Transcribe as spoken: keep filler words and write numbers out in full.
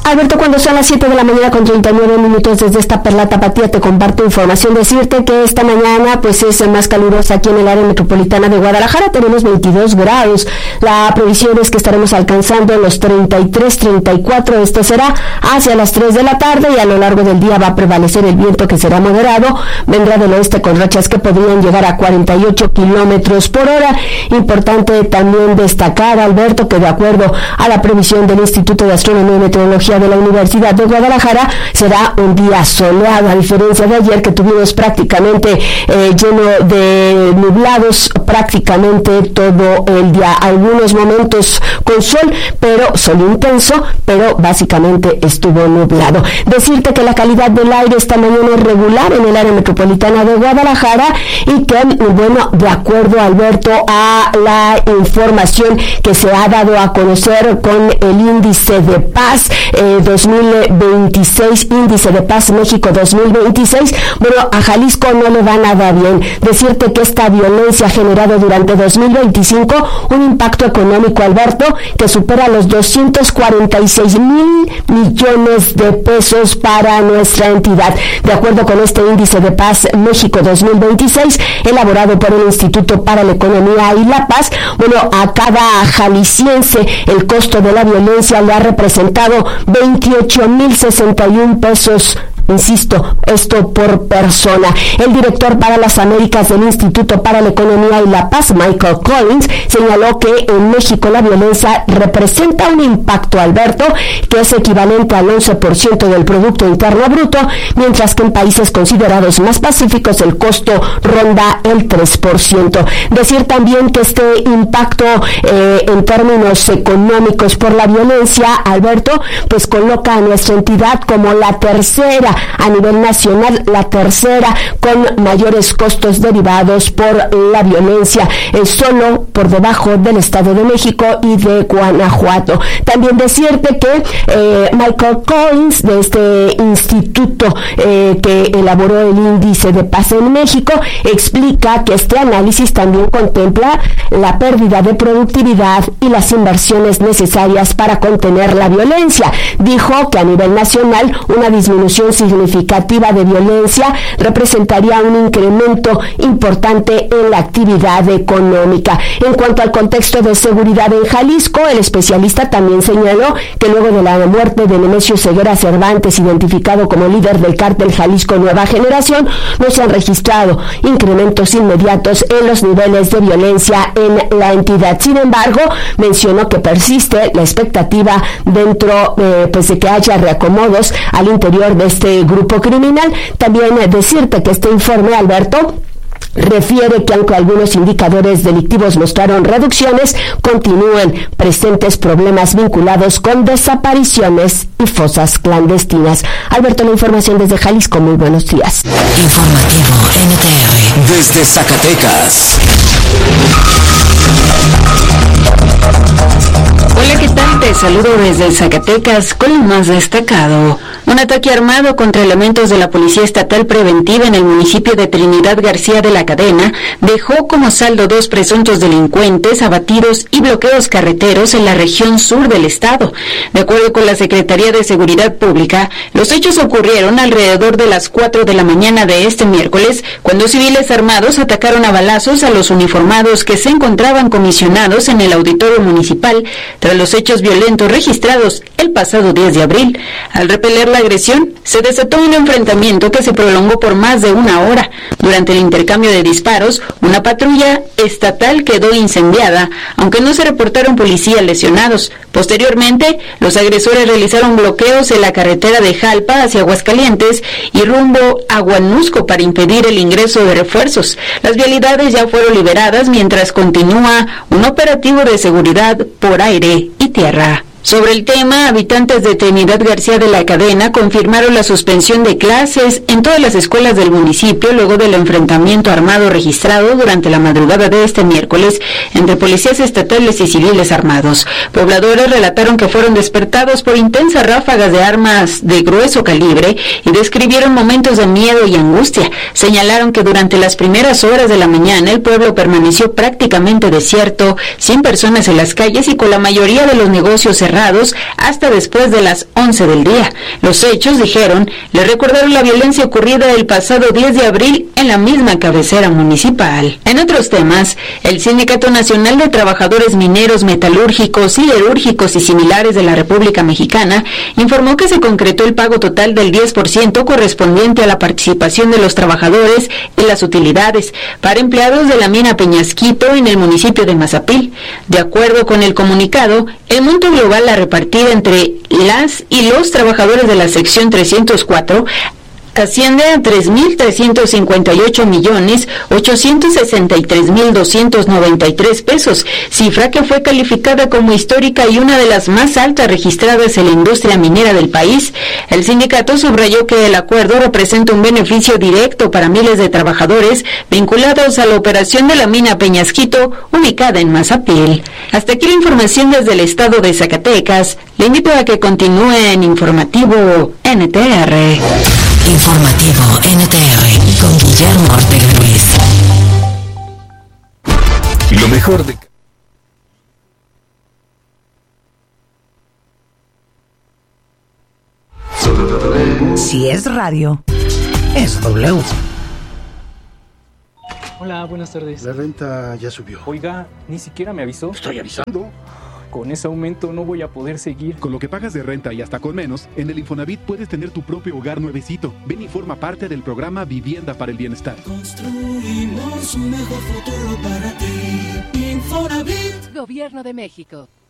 Alberto, cuando son las siete de la mañana con treinta y nueve minutos desde esta Perla Tapatía, te comparto información. Decirte que esta mañana pues es más calurosa aquí en el área metropolitana de Guadalajara. Tenemos veintidós grados. La previsión es que estaremos alcanzando los treinta y tres, treinta y cuatro. Esto será hacia las tres de la tarde y a lo largo del día va a prevalecer el viento, que será moderado. Vendrá del oeste con rachas que podrían llegar a cuarenta y ocho kilómetros por hora. Importante también destacar, Alberto, que de acuerdo a la previsión del Instituto de Astronomía y Meteorología de la Universidad de Guadalajara, será un día soleado, a diferencia de ayer que tuvimos prácticamente eh, lleno de nublados prácticamente todo el día. Algunos momentos con sol, pero sol intenso, pero básicamente estuvo nublado. Decirte que la calidad del aire esta mañana es regular en el área metropolitana de Guadalajara y que, bueno, de acuerdo, Alberto, a la información que se ha dado a conocer con el índice de paz eh, dos mil veintiséis, índice de paz México dos mil veintiséis, bueno, a Jalisco no le va nada bien. Decirte que esta violencia ha generado durante dos mil veinticinco un impacto económico, Alberto, que supera los doscientos cuarenta y seis mil millones de pesos para nuestra entidad. De acuerdo con este índice de paz México dos mil veintiséis, elaborado por el Instituto para la Economía y la Paz, bueno, a cada jalisciense el costo de la violencia le ha representado veintiocho mil sesenta y un pesos. Insisto, esto por persona. El director para las Américas del Instituto para la Economía y la Paz, Michael Collins, señaló que en México la violencia representa un impacto, Alberto, que es equivalente al once por ciento del Producto Interno Bruto, mientras que en países considerados más pacíficos el costo ronda el tres por ciento. Decir también que este impacto eh, en términos económicos por la violencia, Alberto, pues coloca a nuestra entidad como la tercera a nivel nacional, la tercera con mayores costos derivados por la violencia, eh, solo por debajo del Estado de México y de Guanajuato. También decirte que eh, Michael Collins, de este instituto eh, que elaboró el índice de paz en México, explica que este análisis también contempla la pérdida de productividad y las inversiones necesarias para contener la violencia. Dijo que a nivel nacional una disminución significativa de violencia representaría un incremento importante en la actividad económica. En cuanto al contexto de seguridad en Jalisco, el especialista también señaló que luego de la muerte de Nemesio Ceguera Cervantes, identificado como líder del cártel Jalisco Nueva Generación, no se han registrado incrementos inmediatos en los niveles de violencia en la entidad. Sin embargo, mencionó que persiste la expectativa dentro eh, pues de que haya reacomodos al interior de este grupo criminal. También eh, decirte que este informe, Alberto, refiere que aunque algunos indicadores delictivos mostraron reducciones, continúan presentes problemas vinculados con desapariciones y fosas clandestinas. Alberto, la información desde Jalisco. Muy buenos días. Informativo N T R desde Zacatecas. Hola, ¿qué tal? Te saludo desde Zacatecas con lo más destacado. Un ataque armado contra elementos de la Policía Estatal Preventiva en el municipio de Trinidad García de la Cadena dejó como saldo dos presuntos delincuentes abatidos y bloqueos carreteros en la región sur del estado. De acuerdo con la Secretaría de Seguridad Pública, los hechos ocurrieron alrededor de las cuatro de la mañana de este miércoles, cuando civiles armados atacaron a balazos a los uniformados que se encontraban comisionados en el auditorio municipal tras los hechos violentos registrados el pasado diez de abril. Al repeler la agresión, se desató un enfrentamiento que se prolongó por más de una hora. Durante el intercambio de disparos, una patrulla estatal quedó incendiada, aunque no se reportaron policías lesionados. Posteriormente, los agresores realizaron bloqueos en la carretera de Jalpa hacia Aguascalientes y rumbo a Huanusco para impedir el ingreso de refuerzos. Las vialidades ya fueron liberadas mientras continúa un operativo de seguridad por aire y tierra. Sobre el tema, habitantes de Trinidad García de la Cadena confirmaron la suspensión de clases en todas las escuelas del municipio luego del enfrentamiento armado registrado durante la madrugada de este miércoles entre policías estatales y civiles armados. Pobladores relataron que fueron despertados por intensas ráfagas de armas de grueso calibre y describieron momentos de miedo y angustia. Señalaron que durante las primeras horas de la mañana el pueblo permaneció prácticamente desierto, sin personas en las calles y con la mayoría de los negocios cerrados cerrados hasta después de las once del día. Los hechos, dijeron, le recordaron la violencia ocurrida el pasado diez de abril en la misma cabecera municipal. En otros temas, el Sindicato Nacional de Trabajadores Mineros, Metalúrgicos, Siderúrgicos y similares de la República Mexicana informó que se concretó el pago total del diez por ciento correspondiente a la participación de los trabajadores y las utilidades para empleados de la mina Peñasquito en el municipio de Mazapil. De acuerdo con el comunicado, el monto global a repartir entre las y los trabajadores de la sección trescientos cuatro asciende a tres mil trescientos cincuenta y ocho millones ochocientos sesenta y tres mil doscientos noventa y tres pesos, cifra que fue calificada como histórica y una de las más altas registradas en la industria minera del país. El sindicato subrayó que el acuerdo representa un beneficio directo para miles de trabajadores vinculados a la operación de la mina Peñasquito, ubicada en Mazapil. Hasta aquí la información desde el estado de Zacatecas. Le invito a que continúe en Informativo N T R. Informativo N T R con Guillermo Ortega Ruiz. Lo mejor de... Si es radio, es W. Hola, buenas tardes. La renta ya subió. Oiga, ni siquiera me avisó. Estoy avisando. Con ese aumento no voy a poder seguir. Con lo que pagas de renta y hasta con menos, en el Infonavit puedes tener tu propio hogar nuevecito. Ven y forma parte del programa Vivienda para el Bienestar. Construimos un mejor futuro para ti. Infonavit. Gobierno de México.